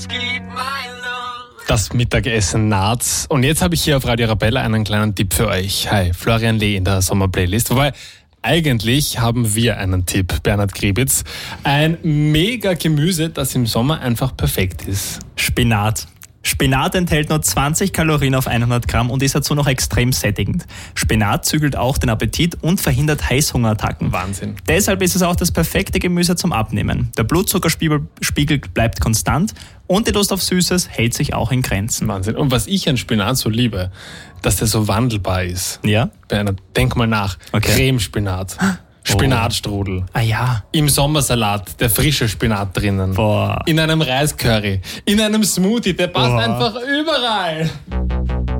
Das Mittagessen naht. Und jetzt habe ich hier auf Radio Arabella einen kleinen Tipp für euch. Hi, Florian Lee in der Sommerplaylist. Wobei, eigentlich haben wir einen Tipp, Bernhard Krebitz. Ein mega Gemüse, das im Sommer einfach perfekt ist. Spinat. Spinat enthält nur 20 Kalorien auf 100 Gramm und ist dazu noch extrem sättigend. Spinat zügelt auch den Appetit und verhindert Heißhungerattacken. Wahnsinn. Deshalb ist es auch das perfekte Gemüse zum Abnehmen. Der Blutzuckerspiegel bleibt konstant und die Lust auf Süßes hält sich auch in Grenzen. Wahnsinn. Und was ich an Spinat so liebe, dass der so wandelbar ist. Ja? Bernhard, denk mal nach. Okay. Cremespinat. Spinatstrudel. Ah ja. Im Sommersalat, der frische Spinat drinnen. Boah. In einem Reiscurry. In einem Smoothie, der passt Boah. einfach überall.